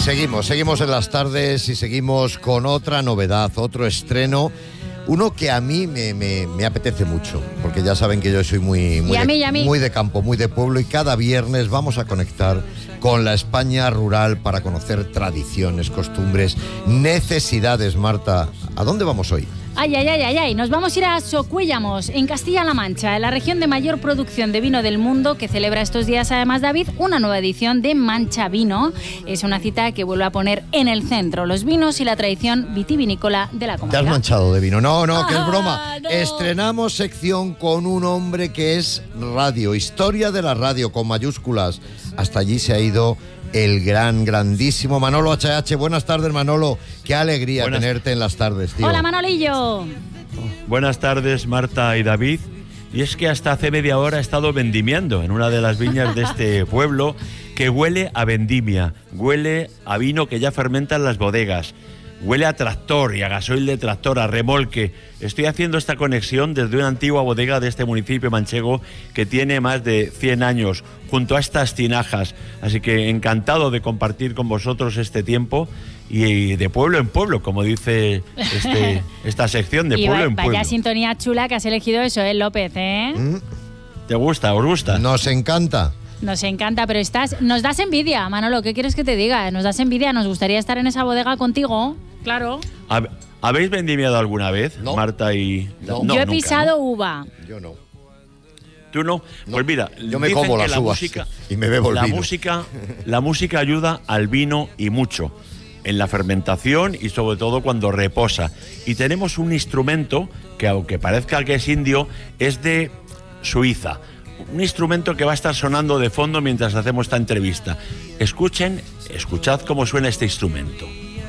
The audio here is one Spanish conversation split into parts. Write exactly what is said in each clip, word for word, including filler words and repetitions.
Seguimos, seguimos en las tardes y seguimos con otra novedad, otro estreno. Uno que a mí me, me, me apetece mucho, porque ya saben que yo soy muy, muy, y a mí, de, y a mí. muy de campo, muy de pueblo, y cada viernes vamos a conectar con la España rural para conocer tradiciones, costumbres, necesidades. Marta, ¿a dónde vamos hoy? Ay, ay, ay, ay, ay, nos vamos a ir a Socuéllamos, en Castilla-La Mancha, en la región de mayor producción de vino del mundo, que celebra estos días, además, David, una nueva edición de Mancha Vino. Es una cita que vuelve a poner en el centro los vinos y la tradición vitivinícola de la comarca. ¿Te has manchado de vino? No, no, que es Ah, broma. no. Estrenamos sección con un hombre que es radio, historia de la radio, con mayúsculas. Hasta allí se ha ido el gran, grandísimo Manolo H H. Buenas tardes, Manolo. Qué alegría Buenas. tenerte en las tardes, tío. Hola, Manolillo. Buenas tardes, Marta y David. Y es que hasta hace media hora he estado vendimiando en una de las viñas de este pueblo, que huele a vendimia, huele a vino que ya fermenta en las bodegas, huele a tractor y a gasoil de tractor, a remolque. Estoy haciendo esta conexión desde una antigua bodega de este municipio manchego que tiene más de cien años, junto a estas tinajas. Así que encantado de compartir con vosotros este tiempo y de pueblo en pueblo, como dice este, esta sección, de y pueblo va, en pueblo. Vaya sintonía chula que has elegido eso, ¿eh, López? ¿eh? ¿Mm? ¿Te gusta? ¿Os gusta? Nos encanta. Nos encanta, pero estás, nos das envidia, Manolo. ¿Qué quieres que te diga? Nos das envidia, nos gustaría estar en esa bodega contigo. Claro. ¿Hab- ¿Habéis vendimiado alguna vez, No. Marta y...? No. Yo he nunca, pisado ¿no? uva. Yo no. ¿Tú no? No. Pues mira, Yo me dicen como que las la uvas música, y me bebo el la vino. música, la música ayuda al vino y mucho en la fermentación y sobre todo cuando reposa. Y tenemos un instrumento que, aunque parezca que es indio, es de Suiza. Un instrumento que va a estar sonando de fondo mientras hacemos esta entrevista. Escuchen, escuchad cómo suena este instrumento.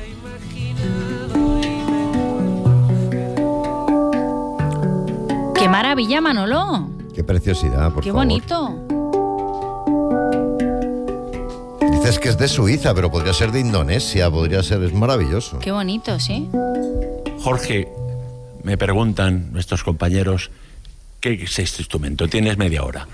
¡Qué maravilla, Manolo! Qué preciosidad, por ¡Qué favor. bonito! Dices que es de Suiza, pero podría ser de Indonesia, podría ser, es maravilloso. ¡Qué bonito, sí! Jorge, me preguntan nuestros compañeros, ¿qué es este instrumento? Tienes media hora.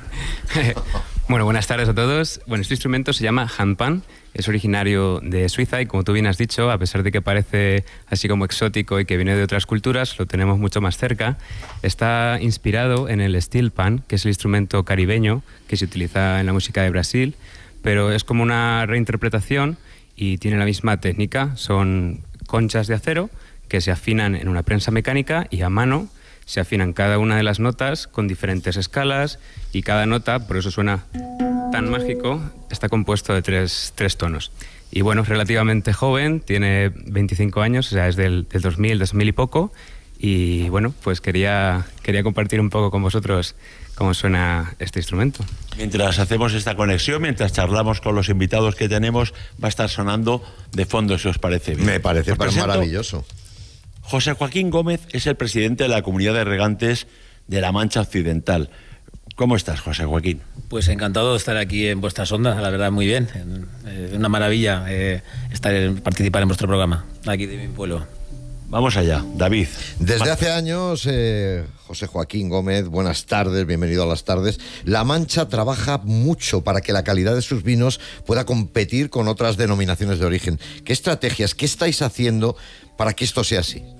Bueno, buenas tardes a todos. Bueno, este instrumento se llama handpan, es originario de Suiza y, como tú bien has dicho, a pesar de que parece así como exótico y que viene de otras culturas, lo tenemos mucho más cerca. Está inspirado en el steel pan, que es el instrumento caribeño que se utiliza en la música de Brasil, pero es como una reinterpretación y tiene la misma técnica. Son conchas de acero que se afinan en una prensa mecánica y a mano se afinan cada una de las notas con diferentes escalas, y cada nota, por eso suena tan mágico, está compuesto de tres, tres tonos. Y bueno, es relativamente joven, tiene veinticinco años, o sea, es del, del dos mil, dos mil y poco, y bueno, pues quería, quería compartir un poco con vosotros cómo suena este instrumento. Mientras hacemos esta conexión, mientras charlamos con los invitados que tenemos, va a estar sonando de fondo, si os parece bien. Me parece Os presento, maravilloso. José Joaquín Gómez es el presidente de la Comunidad de Regantes de la Mancha Occidental. ¿Cómo estás, José Joaquín? Pues encantado de estar aquí en vuestras ondas, la verdad, muy bien. Es una maravilla eh, estar en, participar en vuestro programa, aquí de mi pueblo. Vamos allá, David. Desde hace años, eh, José Joaquín Gómez, buenas tardes, bienvenido a las tardes. La Mancha trabaja mucho para que la calidad de sus vinos pueda competir con otras denominaciones de origen. ¿Qué estrategias, qué estáis haciendo para que esto sea así?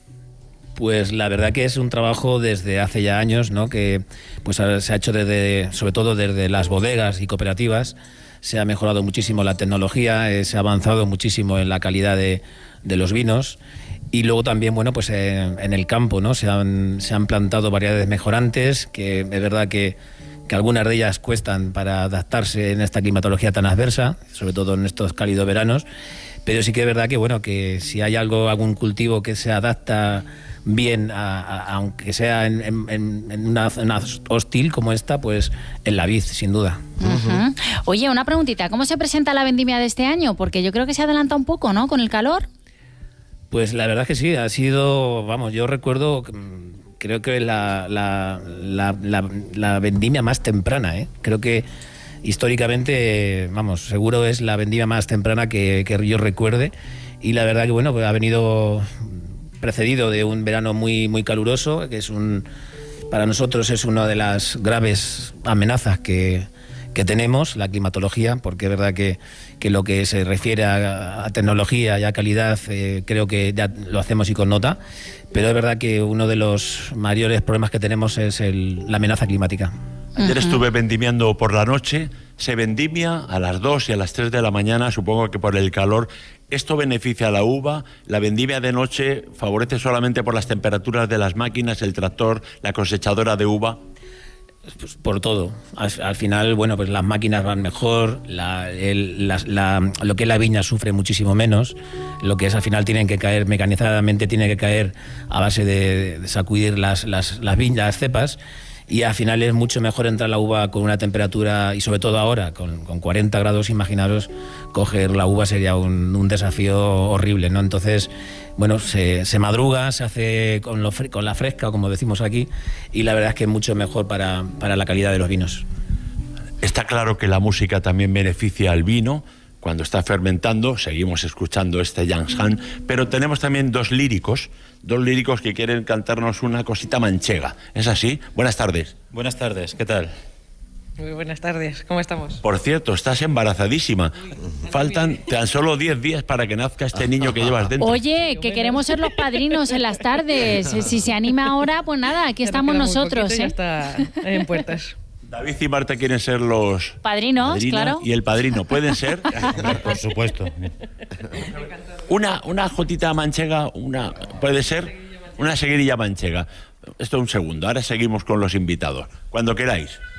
Pues la verdad que es un trabajo desde hace ya años, ¿no? Que pues se ha hecho desde, sobre todo desde las bodegas y cooperativas. Se ha mejorado muchísimo la tecnología, eh, se ha avanzado muchísimo en la calidad de, de los vinos. Y luego también, bueno, pues eh, en el campo, ¿no? Se han, se han plantado variedades mejorantes, que es verdad que, que algunas de ellas cuestan para adaptarse en esta climatología tan adversa, sobre todo en estos cálidos veranos. Pero sí que es verdad que, bueno, que si hay algo, algún cultivo que se adapta bien, a, a, aunque sea en, en, en una zona hostil como esta, pues en la vid, sin duda. Uh-huh. Oye, una preguntita, ¿cómo se presenta la vendimia de este año? Porque yo creo que se adelanta un poco, ¿no?, con el calor. Pues la verdad es que sí, ha sido, vamos, yo recuerdo, creo que la, la, la, la, la vendimia más temprana, ¿eh? Creo que históricamente, vamos, seguro es la vendimia más temprana que, que yo recuerde, y la verdad que, bueno, pues ha venido precedido de un verano muy, muy caluroso, que es un, para nosotros es una de las graves amenazas que, que tenemos, la climatología, porque es verdad que, que lo que se refiere a, a tecnología y a calidad eh, creo que ya lo hacemos y con nota, pero es verdad que uno de los mayores problemas que tenemos es el, la amenaza climática. Ayer estuve vendimiando por la noche, se vendimia a las dos y a las tres de la mañana, supongo que por el calor. ¿Esto beneficia a la uva? ¿La vendimia de noche favorece solamente por las temperaturas de las máquinas, el tractor, la cosechadora de uva? Pues por todo. Al, al final, bueno, pues las máquinas van mejor, la, el, la, la, lo que es la viña sufre muchísimo menos, lo que es al final tienen que caer, mecanizadamente tiene que caer a base de, de sacudir las, las, las viñas, las cepas, y al final es mucho mejor entrar la uva con una temperatura, y sobre todo ahora, con, con cuarenta grados, imaginaros, coger la uva sería un, un desafío horrible, ¿no? Entonces, bueno, se, se madruga, se hace con, lo, con la fresca, como decimos aquí, y la verdad es que es mucho mejor para, para la calidad de los vinos. Está claro que la música también beneficia al vino. Cuando está fermentando, seguimos escuchando este Yanshan, pero tenemos también dos líricos, dos líricos que quieren cantarnos una cosita manchega. ¿Es así? Buenas tardes. Buenas tardes, ¿qué tal? Muy buenas tardes, ¿cómo estamos? Por cierto, estás embarazadísima. Faltan tan solo diez días para que nazca este niño que llevas dentro. Oye, que queremos ser los padrinos en las tardes. Si se anima ahora, pues nada, aquí estamos nosotros. Ya ¿eh? está en puertas. David y Marta quieren ser los padrinos, padrina claro. Y el padrino, ¿pueden ser? Por supuesto. Una, una jotita manchega, una, ¿puede ser? Una seguirilla manchega. Esto un segundo, ahora seguimos con los invitados. Cuando queráis.